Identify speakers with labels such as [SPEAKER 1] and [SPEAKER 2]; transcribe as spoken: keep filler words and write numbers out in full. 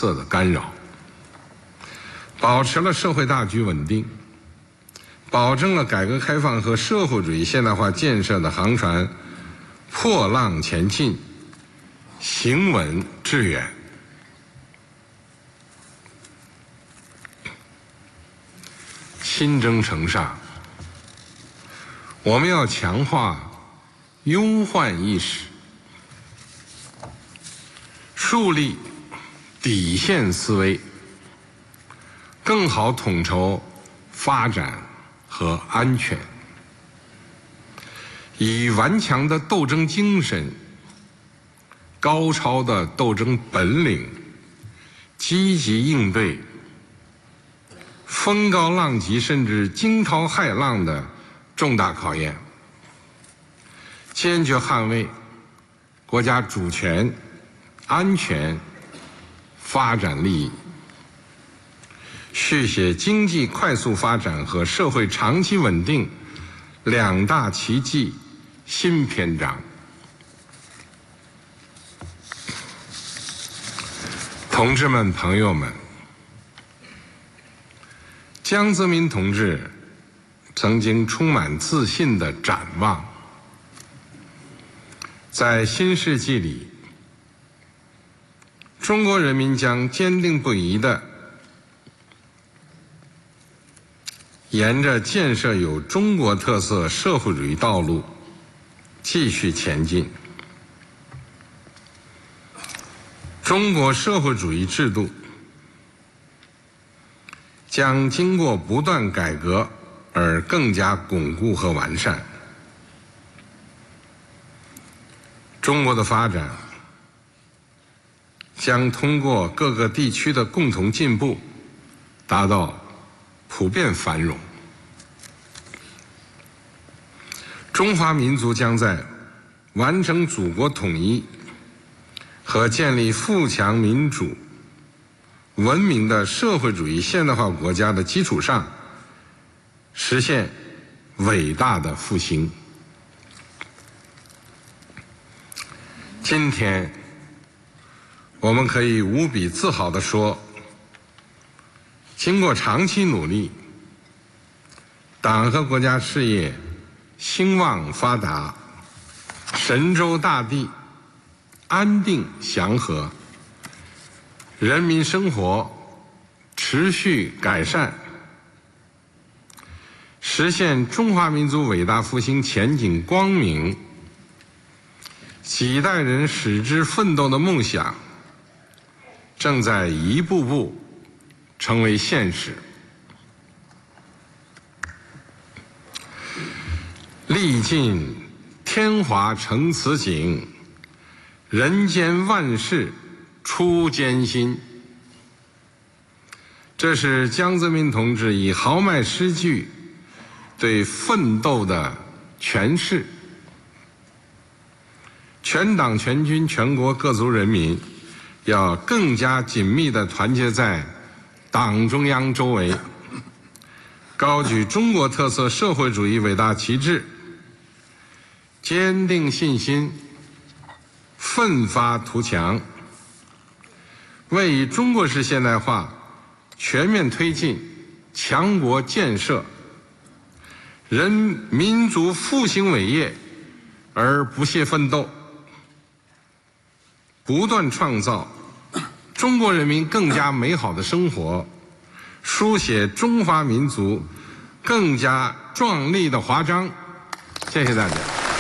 [SPEAKER 1] 色的干扰，保持了社会大局稳定，保证了改革开放和社会主义现代化建设的航船破浪前进，行稳致远。新征程上，我们要强化忧患意识，树立底线思维，更好统筹发展和安全，以顽强的斗争精神、高超的斗争本领，积极应对风高浪急甚至惊涛骇浪的重大考验，坚决捍卫国家主权、安全、发展利益，续写经济快速发展和社会长期稳定两大奇迹新篇章。同志们、朋友们，江泽民同志曾经充满自信地展望，在新世纪里，中国人民将坚定不移地沿着建设有中国特色社会主义道路继续前进。中国社会主义制度将经过不断改革而更加巩固和完善。中国的发展将通过各个地区的共同进步，达到普遍繁荣。中华民族将在完成祖国统一和建立富强民主文明的社会主义现代化国家的基础上，实现伟大的复兴。今天，我们可以无比自豪地说，经过长期努力，党和国家事业兴旺发达，神州大地安定祥和，人民生活持续改善，实现中华民族伟大复兴前景光明，几代人矢志奋斗的梦想正在一步步成为现实。历尽天华成此景，人间万事出艰辛。这是江泽民同志以豪迈诗句对奋斗的诠释。全党全军全国各族人民要更加紧密地团结在党中央周围，高举中国特色社会主义伟大旗帜，坚定信心，奋发图强，为以中国式现代化全面推进强国建设、人民族复兴伟业而不懈奋斗，不断创造中国人民更加美好的生活，书写中华民族更加壮丽的华章。谢谢大家。